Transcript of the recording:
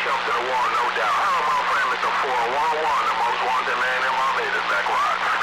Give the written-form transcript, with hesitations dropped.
him to the wall, no doubt. Hello, my friend, Mr. 411, the most wanted man in my is back right.